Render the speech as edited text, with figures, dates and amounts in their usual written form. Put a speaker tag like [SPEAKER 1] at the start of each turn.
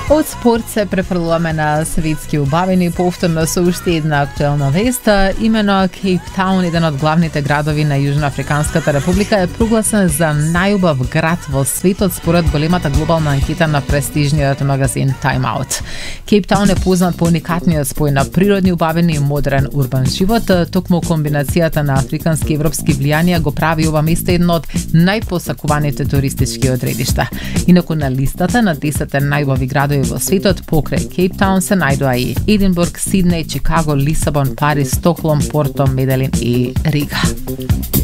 [SPEAKER 1] Од спорт се префрлуваме на светски убавини, повторно со уште една актуелна веста, имено Кейптаун, еден од главните градови на Јужноафриканската република, е прогласен за најубав град во светот според големата глобална анкета на престижниот магазин Time Out. Кейптаун е познат по уникатниот спој на природни убавини и модерен урбан живот. Токму комбинацијата на африкански и европски влијанија го прави ова место едно од најпосакуваните туристички одредишта. Инаку на листата на 10 најубави градови во светот покрај Кейптаун се најдоа и Единбург, Сиднеј, Чикаго, Лисабон, Париз, Стокхолм, Порто, Меделин и Рига.